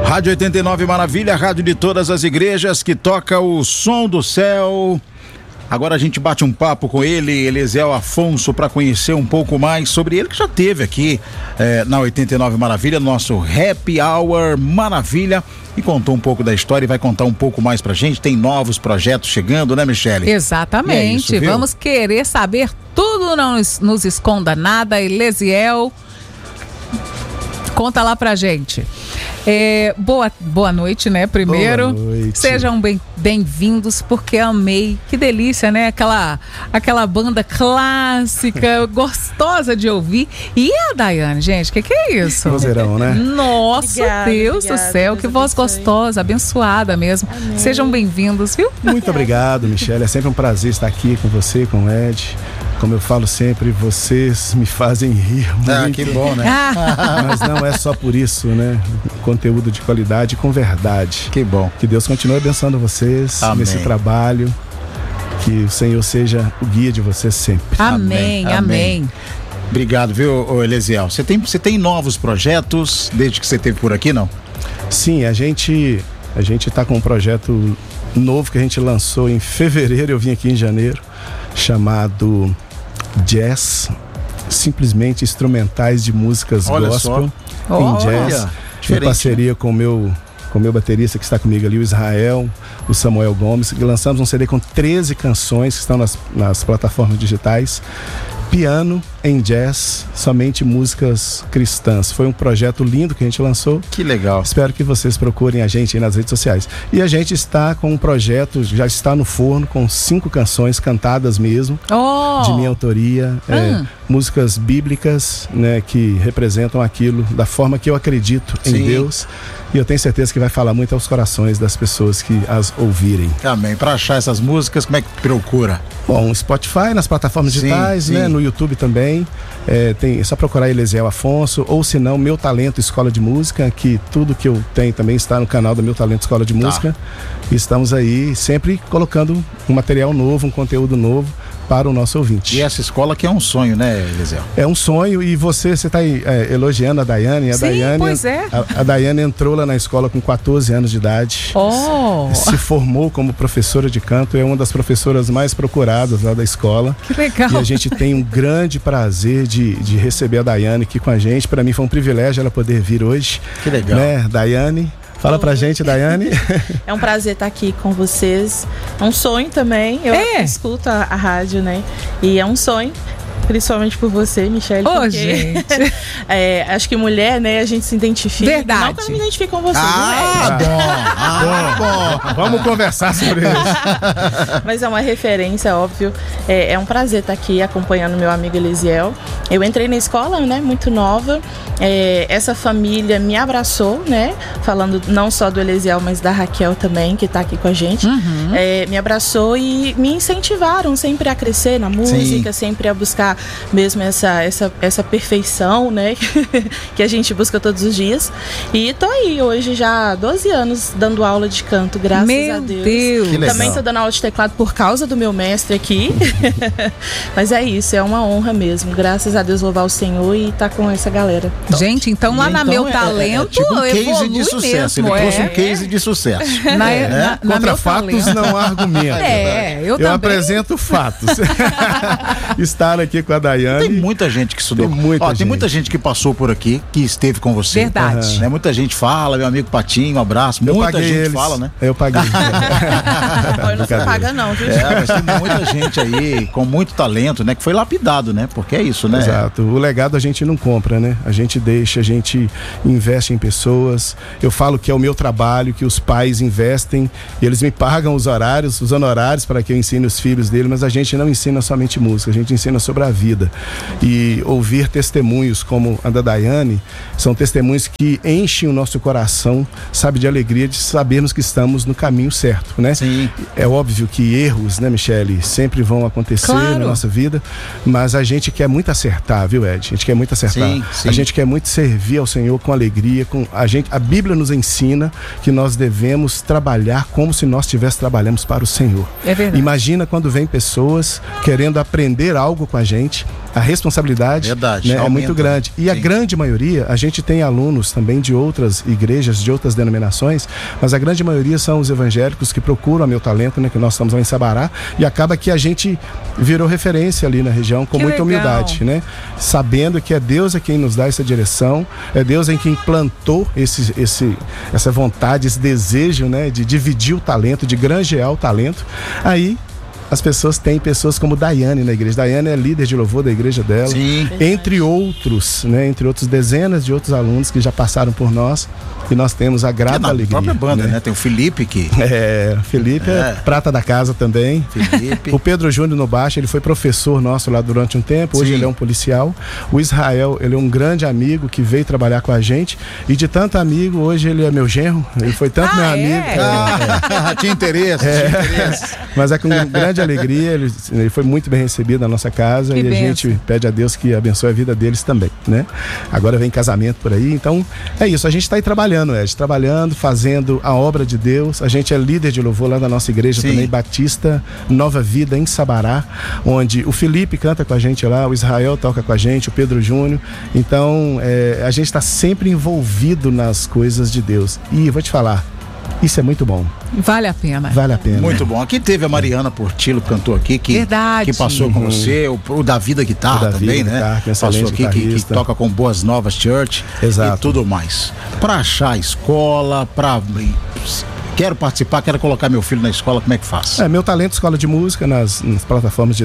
Rádio 89 Maravilha, rádio de todas as igrejas, que toca o som do céu. Agora a gente bate um papo com ele, Elisiel Afonso, para conhecer um pouco mais sobre ele, que já esteve aqui na 89 Maravilha, nosso Happy Hour Maravilha, e contou um pouco da história e vai contar um pouco mais pra gente. Tem novos projetos chegando, né, Michele? Exatamente, É isso, vamos querer saber tudo, não nos esconda nada. Elisiel, conta lá pra gente. Boa noite, né? Primeiro, boa noite. Sejam bem-vindos, porque amei. Que delícia, né? Aquela banda clássica, gostosa de ouvir. E a Daiane, gente, que é isso? Vozeirão, né? Nossa, Obrigada, Deus obrigada, do céu, Deus que voz abençoe. gostosa, abençoada mesmo. Amém. Sejam bem-vindos, viu? Muito obrigado, Michele. É sempre um prazer estar aqui com você, com o Ed. Como eu falo sempre, vocês me fazem rir muito. Ah, que bom, né? Mas não é só por isso, né? Conteúdo de qualidade com verdade. Que bom. Que Deus continue abençoando vocês Amém. nesse trabalho. Que o Senhor seja o guia de vocês sempre. Amém, Amém. amém. Obrigado, viu, Elisiel? Você tem novos projetos desde que você esteve por aqui, não? Sim, a gente está com um projeto novo que a gente lançou em fevereiro. Eu vim aqui em janeiro, chamado Jazz, simplesmente instrumentais de músicas Olha gospel só. em Olha, jazz, em diferente, parceria com o meu baterista que está comigo ali, o Israel, o Samuel Gomes, e lançamos um CD com 13 canções que estão nas plataformas digitais. Piano em jazz, somente músicas cristãs. Foi um projeto lindo que a gente lançou. Que legal. Espero que vocês procurem a gente aí nas redes sociais. E a gente está com um projeto, já está no forno, com 5 canções cantadas mesmo, de minha autoria, músicas bíblicas, né, que representam aquilo da forma que eu acredito em Sim. Deus. E eu tenho certeza que vai falar muito aos corações das pessoas que as ouvirem. Amém. Para achar essas músicas, como é que procura? Bom, Spotify, nas plataformas Sim, digitais, sim. né? No YouTube também. É só procurar Elisiel Afonso, ou se não, Meu Talento Escola de Música, que tudo que eu tenho também está no canal da Meu Talento Escola de Música. E estamos aí sempre colocando um material novo, um conteúdo novo para o nosso ouvinte. E essa escola que é um sonho, né, Elisiel? É um sonho, e você está aí elogiando a Daiane. Sim, Daiane, pois é. A Daiane entrou lá na escola com 14 anos de idade. Se formou como professora de canto, é uma das professoras mais procuradas lá da escola. Que legal. E a gente tem um grande prazer de receber a Daiane aqui com a gente. Para mim foi um privilégio ela poder vir hoje. Que legal. Né, Daiane? Fala pra gente, Daiane. É um prazer estar aqui com vocês. É um sonho também. Eu escuto a rádio, né? E é um sonho. Principalmente por você, Michele. Gente. Acho que mulher, né? A gente se identifica. Verdade. Não que eu não me identifique com você. Bom. Vamos conversar sobre isso. Mas é uma referência, óbvio. É um prazer estar aqui acompanhando meu amigo Elisiel. Eu entrei na escola, né? Muito nova. Essa família me abraçou, né? Falando não só do Elisiel, mas da Raquel também, que está aqui com a gente. Me abraçou e me incentivaram sempre a crescer na música, sempre a buscar mesmo essa perfeição, né? Que a gente busca todos os dias. E tô aí hoje já há 12 anos dando aula de canto, graças a Deus. Que legal. Também tô dando aula de teclado por causa do meu mestre aqui. Mas é isso, é uma honra mesmo. Graças a Deus, louvar o Senhor e tá com essa galera. Gente, então lá na Meu Talento, tipo um case evolui de sucesso. mesmo. Ele trouxe um case de sucesso. Na Contra Meu fatos Talento. não há argumento. Eu também. apresento fatos. Estar aqui com a Daiane. Tem muita gente que estudou. Tem muita gente que passou por aqui, que esteve com você. Verdade. Né? Muita gente fala, meu amigo Patinho, um abraço. Eu Muita paguei gente eles. fala, né? Eu paguei. Eu não sou paga não, viu? Mas tem muita gente aí com muito talento, né? Que foi lapidado, né? Porque é isso, né? Exato. O legado a gente não compra, né? A gente deixa, a gente investe em pessoas. Eu falo que é o meu trabalho, que os pais investem, e eles me pagam os honorários para que eu ensine os filhos dele, mas a gente não ensina somente música, a gente ensina sobre a vida. E ouvir testemunhos como a da Daiane são testemunhos que enchem o nosso coração, sabe, de alegria de sabermos que estamos no caminho certo, né? Sim. É óbvio que erros, né, Michele, sempre vão acontecer na nossa vida, mas a gente quer muito acertar, viu, Ed? A gente quer muito acertar. Sim, sim. A gente quer muito servir ao Senhor com alegria, a Bíblia nos ensina que nós devemos trabalhar como se nós trabalhamos para o Senhor. É verdade. Imagina quando vem pessoas querendo aprender algo com a gente, gente. A responsabilidade, Verdade, né, é muito grande. E a grande maioria, a gente tem alunos também de outras igrejas, de outras denominações, mas a grande maioria são os evangélicos que procuram a Meu Talento, né, que nós estamos lá em Sabará, e acaba que a gente virou referência ali na região com muita humildade, né? Sabendo que é Deus quem nos dá essa direção, é Deus quem plantou essa vontade, esse desejo, né, de dividir o talento, de granjear o talento. Aí as pessoas têm pessoas como Daiane na igreja. Daiane é líder de louvor da igreja dela. Sim. Entre outros, né? Entre outros dezenas de outros alunos que já passaram por nós. E nós temos a grata alegria. própria banda, né? Tem o Felipe que... Felipe é prata da casa também. Felipe. O Pedro Júnior no baixo, ele foi professor nosso lá durante um tempo. Hoje ele é um policial. O Israel, ele é um grande amigo que veio trabalhar com a gente. E de tanto amigo, hoje ele é meu genro. Ele foi tanto meu amigo. Tinha interesse. Mas é com grande alegria. Ele foi muito bem recebido na nossa casa. Que e benção. a gente pede a Deus que abençoe a vida deles também, né? Agora vem casamento por aí. Então, é isso. A gente está aí trabalhando, Ed, fazendo a obra de Deus. A gente é líder de louvor lá da nossa igreja também, Batista Nova Vida, em Sabará, onde o Felipe canta com a gente lá, o Israel toca com a gente, o Pedro Júnior. Então, a gente está sempre envolvido nas coisas de Deus. E vou te falar, isso é muito bom. Vale a pena. Vale a pena. Muito bom. Aqui teve a Mariana Portillo, que cantou aqui, que passou com você, o Davi da guitarra também, né? Passou aqui, que toca com Boas Novas Church. Exato. E tudo mais. Pra achar a escola, quero participar, quero colocar meu filho na escola, como é que faz? Meu Talento Escola de Música nas plataformas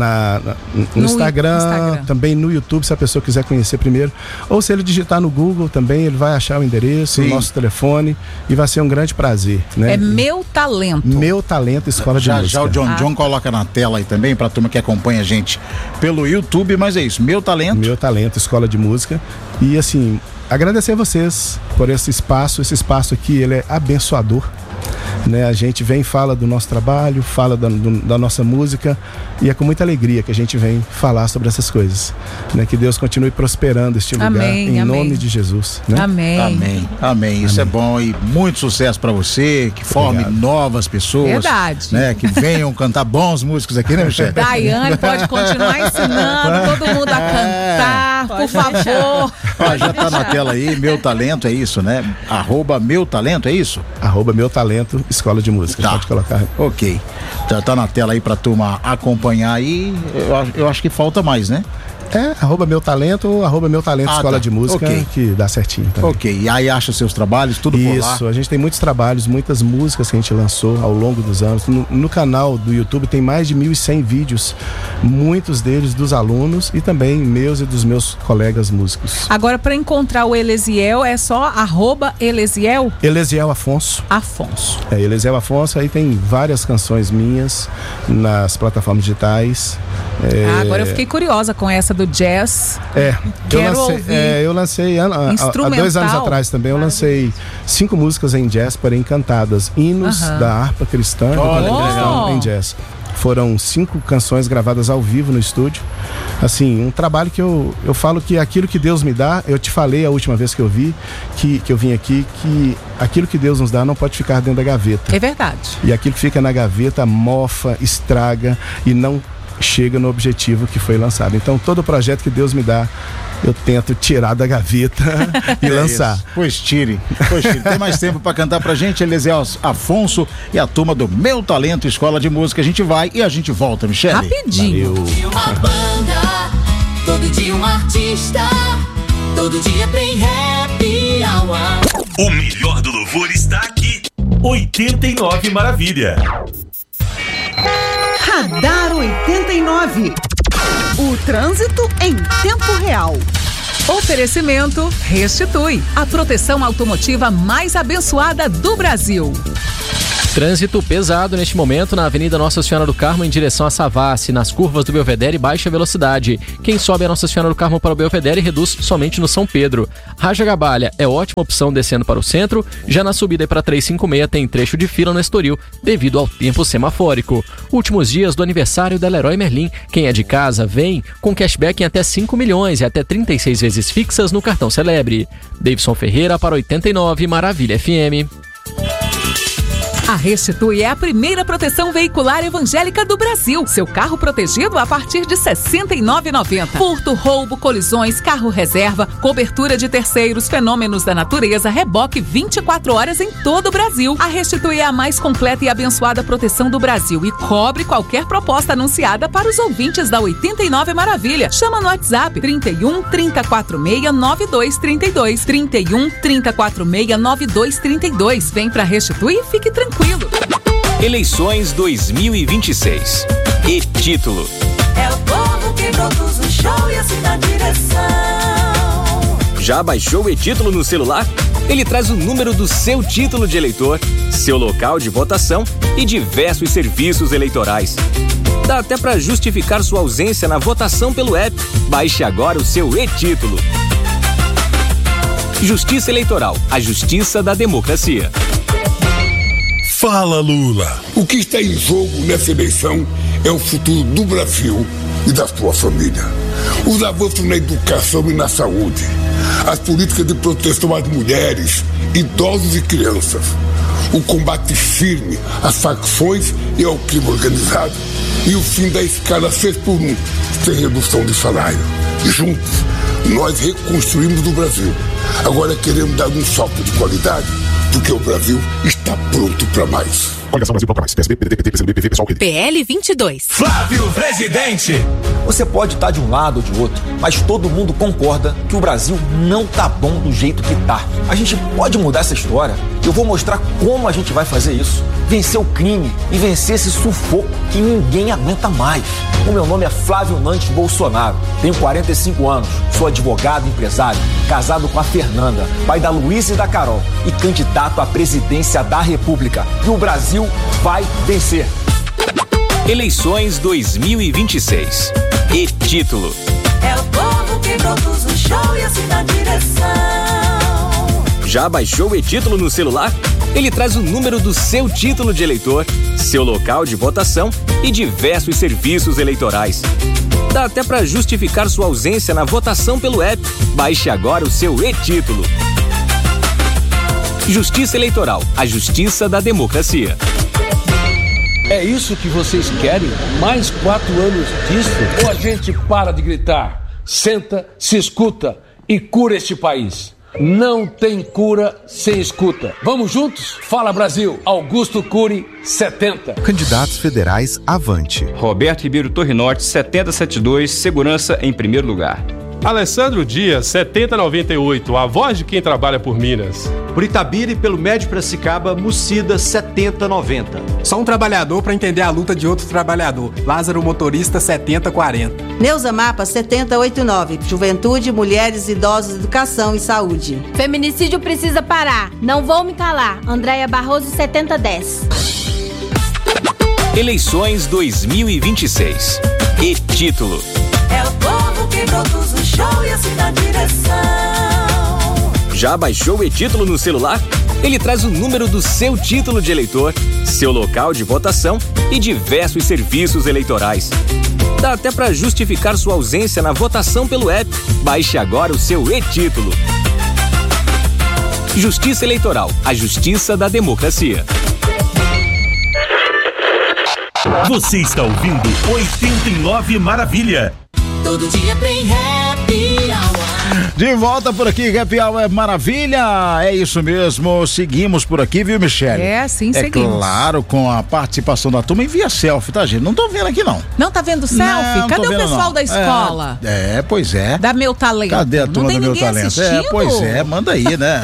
no Instagram, também no YouTube, se a pessoa quiser conhecer primeiro. Ou se ele digitar no Google também, ele vai achar o endereço, o nosso telefone, e vai ser um grande prazer, né? É Meu Talento. Meu Talento Escola de Música. Já o John coloca na tela aí também, pra turma que acompanha a gente pelo YouTube, mas é isso, Meu Talento. Meu Talento Escola de Música. E assim, agradecer a vocês por esse espaço aqui, ele é abençoador. Né, a gente vem, fala do nosso trabalho, fala da nossa música, e é com muita alegria que a gente vem falar sobre essas coisas, né? Que Deus continue prosperando este lugar, em nome de Jesus, né? Amém. Isso é bom, e muito sucesso pra você, que forme novas pessoas. Verdade. Né, que venham cantar bons músicos aqui, né, Michele? Daiane pode continuar ensinando todo mundo a cantar, por favor. Já tá na tela aí, Meu Talento, é isso, né? @Meu Talento, é isso? @Meu Talento Escola de Música, pode colocar. Ok, já tá na tela aí pra turma acompanhar aí, eu acho que falta mais, né? @Meu Talento ou @Meu Talento Escola de Música, que dá certinho também. Ok, e aí acha os seus trabalhos, tudo por lá? Isso, a gente tem muitos trabalhos, muitas músicas que a gente lançou ao longo dos anos. No canal do YouTube tem mais de 1.100 vídeos, muitos deles dos alunos e também meus e dos meus colegas músicos. Agora, para encontrar o Elesiel, é só @Elesiel? Elesiel Afonso. Elesiel Afonso, aí tem várias canções minhas nas plataformas digitais. Agora eu fiquei curiosa com essa do jazz. Eu lancei há 2 anos atrás também, eu lancei 5 músicas em jazz, porém cantadas, hinos da harpa cristã em jazz. Foram 5 canções gravadas ao vivo no estúdio. Assim, um trabalho que eu falo que aquilo que Deus me dá, eu te falei a última vez que eu vim aqui, que aquilo que Deus nos dá não pode ficar dentro da gaveta. É verdade. E aquilo que fica na gaveta mofa, estraga e não chega no objetivo que foi lançado. Então, todo projeto que Deus me dá, eu tento tirar da gaveta e lançar. Pois tire. Tem mais tempo para cantar pra gente, Elesiel Afonso e a turma do Meu Talento Escola de Música. A gente vai e a gente volta, Michele. Rapidinho. Todo dia uma banda, todo dia um artista, todo dia tem Happy Hour. O melhor do louvor está aqui. 89 Maravilha. Radar 89. O trânsito em tempo real. Oferecimento Restitui, a proteção automotiva mais abençoada do Brasil. Trânsito pesado neste momento na Avenida Nossa Senhora do Carmo em direção a Savassi, nas curvas do Belvedere, baixa velocidade. Quem sobe a Nossa Senhora do Carmo para o Belvedere reduz somente no São Pedro. Raja Gabalha é ótima opção descendo para o centro, já na subida para 356 tem trecho de fila no Estoril, devido ao tempo semafórico. Últimos dias do aniversário da Leroy Merlin. Quem é de casa, vem com cashback em até 5 milhões e até 36 vezes fixas no cartão Celebre. Davidson Ferreira para 89 Maravilha FM. A Restitui é a primeira proteção veicular evangélica do Brasil. Seu carro protegido a partir de R$ 69,90. Furto, roubo, colisões, carro reserva, cobertura de terceiros, fenômenos da natureza, reboque 24 horas em todo o Brasil. A Restitui é a mais completa e abençoada proteção do Brasil e cobre qualquer proposta anunciada para os ouvintes da 89 Maravilha. Chama no WhatsApp 31 346 9232. 31 346 9232. Vem pra Restitui e fique tranquilo. Eleições 2026. E-título. É o povo que produz o show e assim dá direção. Já baixou o e-título no celular? Ele traz o número do seu título de eleitor, seu local de votação e diversos serviços eleitorais. Dá até para justificar sua ausência na votação pelo app. Baixe agora o seu e-título. Justiça Eleitoral, a justiça da democracia. Fala, Lula! O que está em jogo nessa eleição é o futuro do Brasil e da sua família. Os avanços na educação e na saúde, as políticas de proteção às mulheres, idosos e crianças, o combate firme às facções e ao crime organizado e o fim da escala 6x1, sem redução de salário. Juntos, nós reconstruímos o Brasil. Agora queremos dar um salto de qualidade, porque o Brasil está pronto para mais. Coligação Brasil para mais. PSB, PDT, PT, PCdoB, PV, PSOL, PL 22. Flávio Presidente. Você pode estar de um lado ou de outro, mas todo mundo concorda que o Brasil não tá bom do jeito que tá. A gente pode mudar essa história. Eu vou mostrar como a gente vai fazer isso. Vencer o crime e vencer esse sufoco que ninguém aguenta mais. O meu nome é Flávio Nantes Bolsonaro. Tenho 45 anos, sou advogado e empresário, casado com a Fernanda, pai da Luísa e da Carol e candidato à presidência da República. E o Brasil vai vencer. Eleições 2026. E-título. É o povo que produz o show e assim dá direção. Já baixou o e-título no celular? Ele traz o número do seu título de eleitor, seu local de votação e diversos serviços eleitorais. Dá até para justificar sua ausência na votação pelo app. Baixe agora o seu e-título. Justiça Eleitoral, a justiça da democracia. É isso que vocês querem? Mais 4 anos disso? Ou a gente para de gritar, senta, se escuta e cura este país? Não tem cura sem escuta. Vamos juntos? Fala Brasil. Augusto Cury, 70. Candidatos federais Avante. Roberto Ribeiro Torre Norte, 7072, segurança em primeiro lugar. Alessandro Dias, 7098, a voz de quem trabalha por Minas. Por Itabira e pelo Médio Piracicaba, Mucida, 7090. Só um trabalhador para entender a luta de outro trabalhador. Lázaro Motorista, 7040. Neuza Mapa, 7089. Juventude, mulheres, idosos, educação e saúde. Feminicídio precisa parar. Não vou me calar. Andréia Barroso, 7010. Eleições 2026. E-título. É o povo que produz o show e assim dá direção. Já baixou o e-título no celular? Ele traz o número do seu título de eleitor, seu local de votação e diversos serviços eleitorais. Dá até para justificar sua ausência na votação pelo app. Baixe agora o seu e-título. Justiça Eleitoral, a justiça da democracia. Você está ouvindo 89 Maravilha. Todo dia tem Happy Hour. De volta por aqui, Happy Hour é maravilha, é isso mesmo, seguimos por aqui, viu, Michele? É, sim, seguimos. Claro, com a participação da turma, envia selfie, tá, gente? Não tô vendo aqui, não. Não tá vendo selfie? Não, cadê o vendo, pessoal não. da escola? Pois é. Da Meu Talento. Cadê a turma do Meu Talento? Assistindo? Pois é, manda aí, né?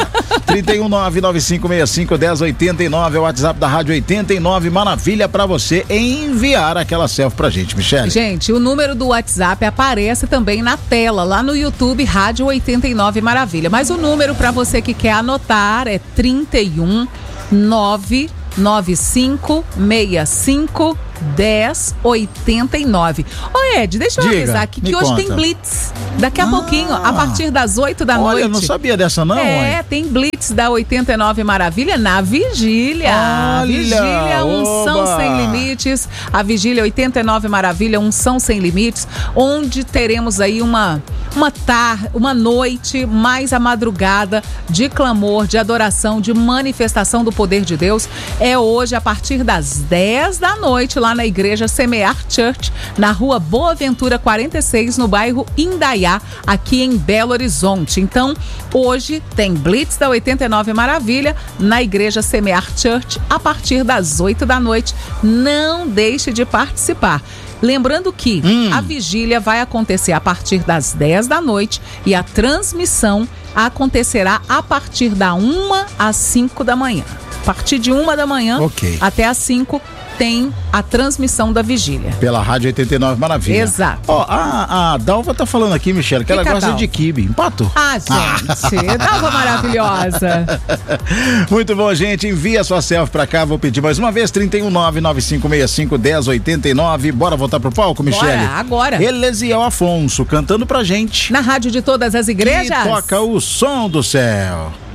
31995651089 é o WhatsApp da Rádio 89 Maravilha pra você enviar aquela selfie pra gente, Michele. Gente, o número do WhatsApp aparece também na tela, lá no YouTube Rádio 89 Maravilha. Mas o número pra você que quer anotar é 31 99565 1089. Ô Ed, deixa eu avisar aqui que hoje tem Blitz. Daqui a pouquinho, a partir das 8 da noite. Olha, eu não sabia dessa não, tem Blitz da 89 Maravilha na Vigília. Olha, Vigília, unção sem limites. A Vigília 89 Maravilha, unção sem limites, onde teremos aí uma noite, mais a madrugada de clamor, de adoração, de manifestação do poder de Deus. É hoje a partir das 10 da noite lá na igreja Semear Church, na rua Boa Ventura 46, no bairro Indaiá, aqui em Belo Horizonte. Então, hoje tem Blitz da 89 Maravilha na igreja Semear Church a partir das 8 da noite. Não deixe de participar. Lembrando que a vigília vai acontecer a partir das 10 da noite e a transmissão acontecerá a partir da 1 às 5 da manhã. A partir de 1 da manhã até às 5 tem a transmissão da vigília. Pela Rádio 89 Maravilha. Exato. Ó, a Dalva tá falando aqui, Michele, que ela gosta de quibe. Empatou? Gente, Dalva maravilhosa. Muito bom, gente. Envia sua selfie pra cá. Vou pedir mais uma vez, 319-9565-1089. Bora voltar pro palco, Michele? Bora, agora. Elesiel Afonso cantando pra gente. Na Rádio de Todas as Igrejas. E toca o som do céu.